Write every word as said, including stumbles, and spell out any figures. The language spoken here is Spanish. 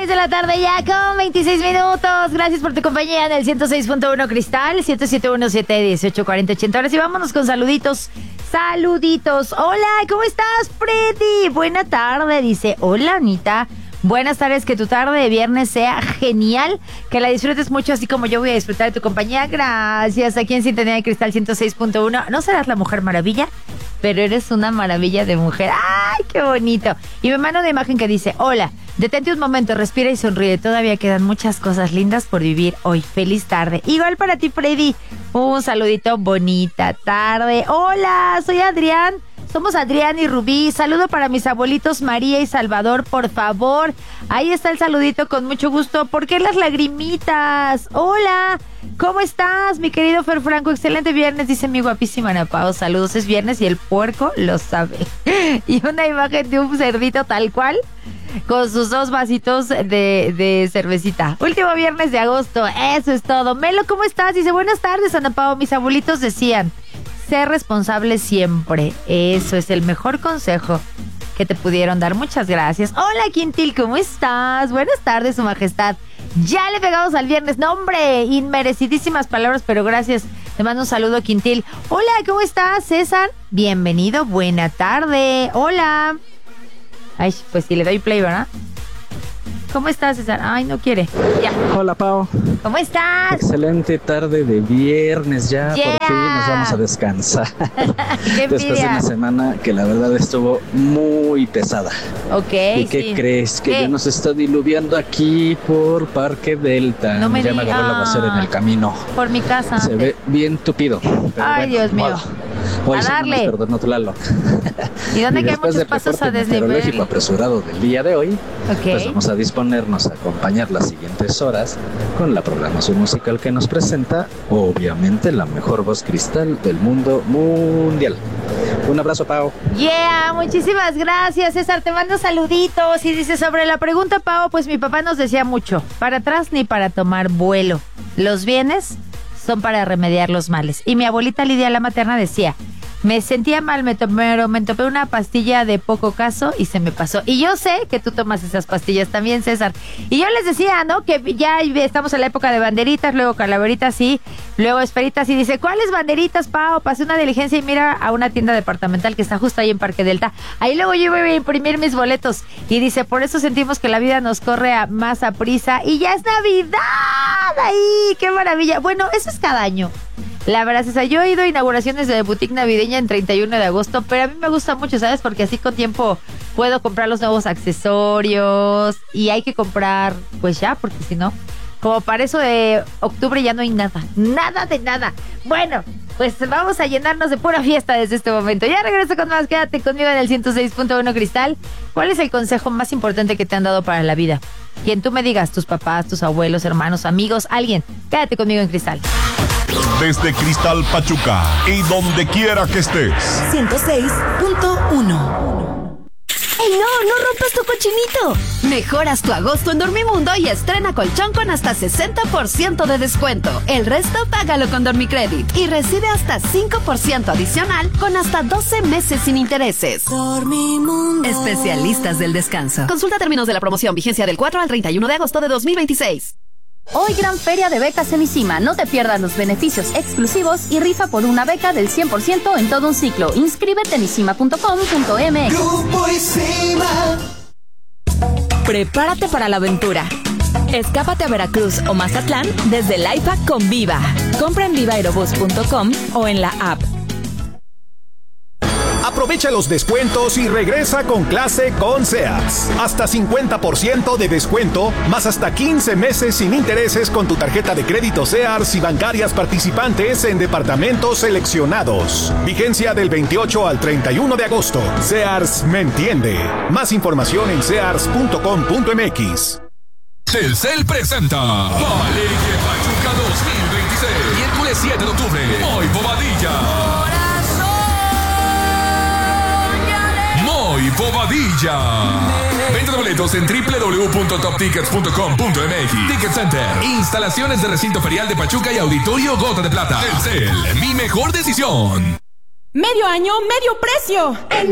seis de la tarde ya con veintiséis minutos. Gracias por tu compañía en el ciento seis punto uno Cristal, siete siete uno siete uno ocho cuatro cero ochenta. Ahora sí, vámonos con saluditos. Saluditos. Hola, ¿cómo estás, Freddy? Buena tarde, dice. Hola, Anita. Buenas tardes, que tu tarde de viernes sea genial, que la disfrutes mucho, así como yo voy a disfrutar de tu compañía. Gracias. Aquí en Sintonía de Cristal ciento seis punto uno. ¿No serás la Mujer Maravilla? Pero eres una maravilla de mujer. ¡Ay, qué bonito! Y me manda una imagen que dice: hola, detente un momento, respira y sonríe. Todavía quedan muchas cosas lindas por vivir hoy. Feliz tarde. Igual para ti, Freddy. Un saludito, bonita tarde. Hola, soy Adrián. Somos Adrián y Rubí. Saludo para mis abuelitos María y Salvador, por favor. Ahí está el saludito, con mucho gusto. ¿Por qué las lagrimitas? Hola, ¿cómo estás, mi querido Fer Franco? Excelente viernes, dice mi guapísima Ana Pao. Saludos, es viernes y el puerco lo sabe. Y una imagen de un cerdito tal cual, con sus dos vasitos de, de cervecita. Último viernes de agosto, eso es todo. Melo, ¿cómo estás? Dice: buenas tardes, Ana Pao. Mis abuelitos decían: ser responsable siempre. Eso es el mejor consejo que te pudieron dar. Muchas gracias. Hola, Quintil, ¿cómo estás? Buenas tardes, su majestad. Ya le pegamos al viernes. No, hombre, inmerecidísimas palabras, pero gracias. Te mando un saludo, Quintil. Hola, ¿cómo estás, César? Bienvenido, buena tarde. Hola. Ay, pues si le doy play, ¿verdad? ¿Cómo estás, César? Ay, no quiere. Ya. Hola, Pao. ¿Cómo estás? Excelente tarde de viernes ya. Yeah. Por fin nos vamos a descansar. Qué Después de una semana que la verdad estuvo muy pesada. Ok, ¿Y qué sí. crees? Que ¿Qué? ya nos está diluviando aquí por Parque Delta. No me ya me digas. agarró el aguacero en el camino. Por mi casa. Se ve bien tupido. Pero Ay, bueno, Dios mío. modo. Hoy A sí no darle. nos perdonó Tlaloc. ¿Y dónde Y que hay después muchos del pasos a reporte desnivel? meteorológico apresurado del día de hoy, Ok. pues vamos a disponernos a acompañar las siguientes horas con la programación musical que nos presenta, obviamente, la mejor voz cristal del mundo mundial. Un abrazo, Pao. Yeah, muchísimas gracias, César. Te mando saluditos. Y dice: sobre la pregunta, Pao, pues mi papá nos decía mucho: para atrás ni para tomar vuelo. Los bienes son para remediar los males. Y mi abuelita Lidia, la materna, decía: me sentía mal, me tomé, me tomé una pastilla de poco caso y se me pasó. Y yo sé que tú tomas esas pastillas también, César. Y yo les decía, ¿no? Que ya estamos en la época de banderitas, luego calaveritas, sí, luego esferitas. Y dice: ¿cuáles banderitas, Pao? Pasé una diligencia y mira a una tienda departamental que está justo ahí en Parque Delta. Ahí luego yo voy a imprimir mis boletos. Y dice: por eso sentimos que la vida nos corre a más a prisa. Y ya es Navidad. ¡Ay, qué maravilla! Bueno, eso es cada año. La verdad es que yo he ido a inauguraciones de boutique navideña en treinta y uno de agosto, pero a mí me gusta mucho, ¿sabes? Porque así con tiempo puedo comprar los nuevos accesorios y hay que comprar, pues ya, porque si no, como para eso de octubre ya no hay nada, nada de nada. Bueno, pues vamos a llenarnos de pura fiesta desde este momento. Ya regreso con más, quédate conmigo en el ciento seis punto uno Cristal. ¿Cuál es el consejo más importante que te han dado para la vida? Quien tú me digas, tus papás, tus abuelos, hermanos, amigos, alguien. Quédate conmigo en Cristal. Desde Cristal Pachuca y donde quiera que estés. ciento seis punto uno. ¡Ey, no! ¡No rompas tu cochinito! Mejoras tu agosto en Dormimundo y estrena colchón con hasta sesenta por ciento de descuento. El resto págalo con Dormicredit y recibe hasta cinco por ciento adicional con hasta doce meses sin intereses. Dormimundo. Especialistas del descanso. Consulta términos de la promoción. Vigencia del cuatro al treinta y uno de agosto de dos mil veintiséis. Hoy gran feria de becas en ICIMA. No te pierdas los beneficios exclusivos y rifa por una beca del cien por ciento en todo un ciclo. Inscríbete en isima punto com punto m x. Grupo ICIMA. Prepárate para la aventura. Escápate a Veracruz o Mazatlán desde el iPad con Viva. Compra en viva aerobús punto com o en la app. Aprovecha los descuentos y regresa con clase con Sears. Hasta cincuenta por ciento de descuento, más hasta quince meses sin intereses con tu tarjeta de crédito Sears y bancarias participantes en departamentos seleccionados. Vigencia del veintiocho al treinta y uno de agosto. Sears me entiende. Más información en sears punto com punto m x. Telcel presenta Alegre Pachuca dos mil veintiséis. Miércoles siete de octubre. Moy Bobadilla. Moy Bobadilla. Venta de boletos en doble u doble u doble u punto top tickets punto com punto m x. Ticket Center. Instalaciones de recinto ferial de Pachuca y Auditorio Gota de Plata. Telcel, mi mejor decisión. Medio año, medio precio.